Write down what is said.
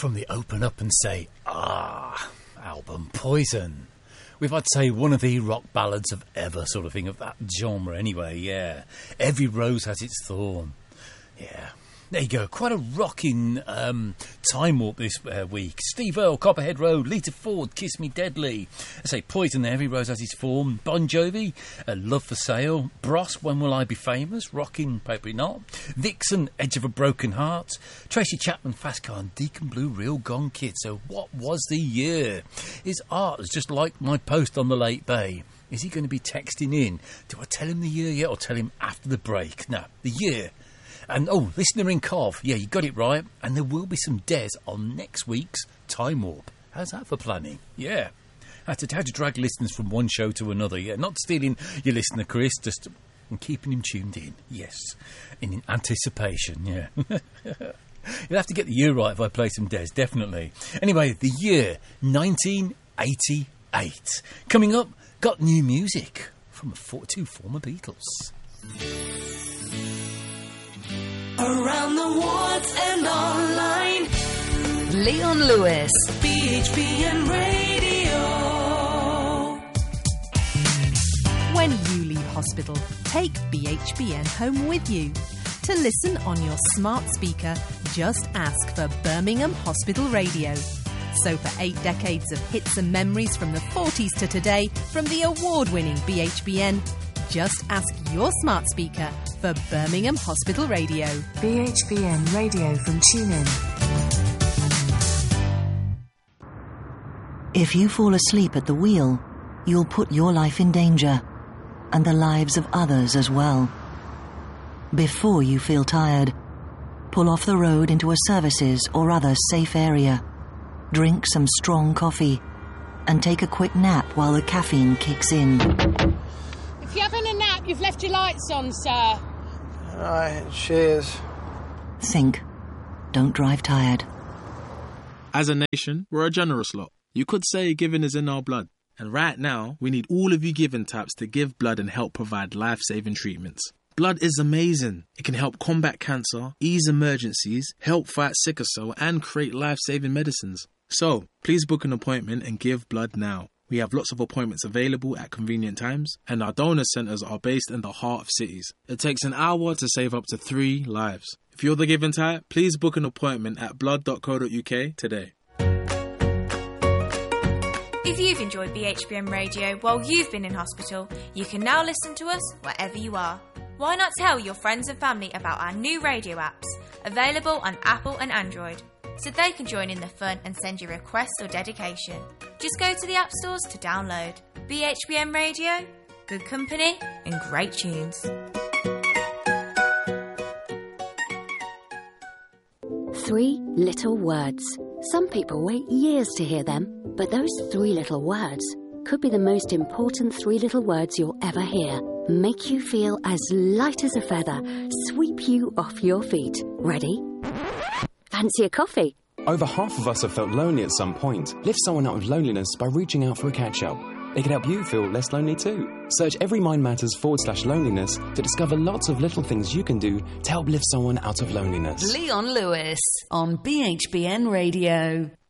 from the Open Up and Say album, Poison. With, I'd say, one of the rock ballads of ever, sort of thing, of that genre anyway, yeah. Every rose has its thorn. Yeah. There you go. Quite a rocking time warp this week. Steve Earle, Copperhead Road, Lita Ford, Kiss Me Deadly. I say Poison there, Every Rose Has Its Form. Bon Jovi, Love for Sale. Bros, When Will I Be Famous? Rocking, probably not. Vixen, Edge of a Broken Heart. Tracy Chapman, Fast Car, and Deacon Blue, Real Gone Kid. So what was the year? His art is just like my post on the Late Bay. Is he going to be texting in? Do I tell him the year yet or tell him after the break? No, the year. And, listener in Cov, yeah, you got it right. And there will be some Des on next week's Time Warp. How's that for planning? Yeah. How to drag listeners from one show to another, yeah. Not stealing your listener, Chris, just keeping him tuned in. Yes. In anticipation, yeah. You'll have to get the year right if I play some Des, definitely. Anyway, the year 1988. Coming up, got new music from two former Beatles. Around the wards and online. Leon Lewis. BHBN Radio. When you leave hospital, take BHBN home with you. To listen on your smart speaker, just ask for Birmingham Hospital Radio. So for 8 decades of hits and memories from the 40s to today, from the award-winning BHBN, just ask your smart speaker for Birmingham Hospital Radio. BHBN Radio from TuneIn. If you fall asleep at the wheel, you'll put your life in danger, and the lives of others as well. Before you feel tired, pull off the road into a services or other safe area. Drink some strong coffee, and take a quick nap while the caffeine kicks in. If you're having a nap, you've left your lights on, sir. Right, cheers. Think. Don't drive tired. As a nation, we're a generous lot. You could say giving is in our blood. And right now, we need all of you giving types to give blood and help provide life-saving treatments. Blood is amazing. It can help combat cancer, ease emergencies, help fight sickle cell, and create life-saving medicines. So, please book an appointment and give blood now. We have lots of appointments available at convenient times, and our donor centres are based in the heart of cities. It takes an hour to save up to 3 lives. If you're the giving type, please book an appointment at blood.co.uk today. If you've enjoyed BHBN Radio while you've been in hospital, you can now listen to us wherever you are. Why not tell your friends and family about our new radio apps, available on Apple and Android, so they can join in the fun and send you requests or dedication. Just go to the app stores to download. BHBN Radio, good company and great tunes. 3 little words. Some people wait years to hear them, but those 3 little words could be the most important 3 little words you'll ever hear. Make you feel as light as a feather, sweep you off your feet. Ready? Fancy a coffee? Over half of us have felt lonely at some point. Lift someone out of loneliness by reaching out for a catch-up. It can help you feel less lonely too. Search Every Mind Matters /loneliness to discover lots of little things you can do to help lift someone out of loneliness. Leon Lewis on BHBN Radio.